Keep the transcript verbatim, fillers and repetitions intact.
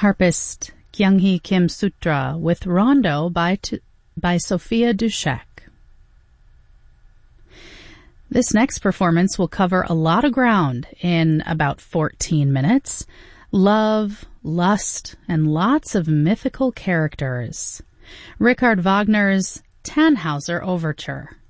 harpist Kyung-hee Kim Sutra with Rondo by, T- by Sophia Dushek. This next performance will cover a lot of ground in about fourteen minutes. Love, lust, and lots of mythical characters. Richard Wagner's Tannhauser Overture.